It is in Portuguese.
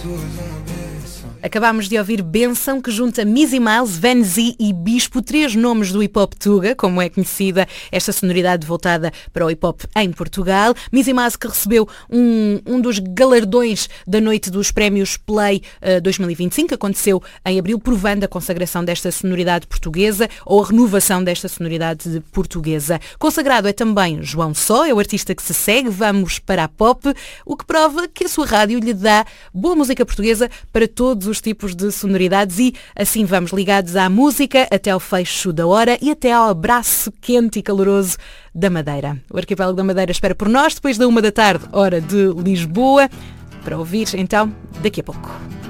Acabámos de ouvir Benção, que junta Missy Miles, Vanzi e Bispo, 3 nomes do hip-hop tuga, como é conhecida esta sonoridade voltada para o hip-hop em Portugal. Missy Miles, que recebeu um dos galardões da noite dos prémios Play 2025, que aconteceu em abril, provando a consagração desta sonoridade portuguesa ou a renovação desta sonoridade portuguesa. Consagrado é também João Só, é o artista que se segue. Vamos para a pop, o que prova que a sua rádio lhe dá boa música portuguesa para todos os tipos de sonoridades e assim vamos ligados à música até ao fecho da hora e até ao abraço quente e caloroso da Madeira. O Arquipélago da Madeira espera por nós depois da 1 da tarde, hora de Lisboa, para ouvir então daqui a pouco.